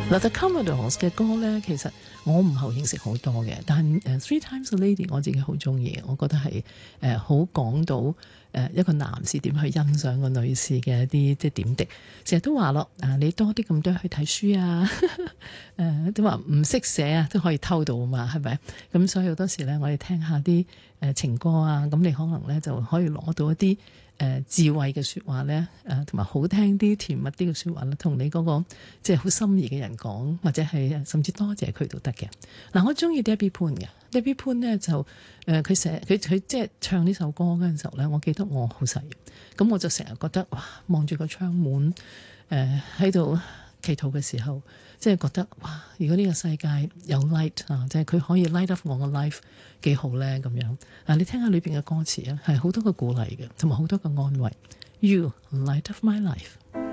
嗱，The Commodores 嘅歌咧，其實我唔係認識好多嘅，但係Three Times a Lady 我自己好中意，我覺得係好講到一個男士點去欣賞個女士嘅一啲即係點滴，成日都話咯，你多啲咁多去睇書啊，都話唔識寫啊都可以偷到啊嘛，係咪？咁所以好多時咧，我哋聽下啲情歌啊，咁你可能咧就可以攞到一啲智慧嘅説話咧，同埋好聽啲、甜蜜啲嘅説話咧，同你嗰個即係好心儀嘅人講，或者係甚至多謝佢都得嘅。嗱，我中意 Debbie Poon 嘅 Debbie Poon 咧就佢即係唱呢首歌嗰陣時候咧，我記得我好細，咁我就成日覺得哇，望住個窗門喺度祈禱嘅時候，即係覺得哇！如果呢個世界有 light 啊，即係佢可以 light up 我個 life 幾好咧咁樣。嗱，你聽下裏邊嘅歌詞啊，係好多個鼓勵嘅，同埋好多個安慰。You light up my life。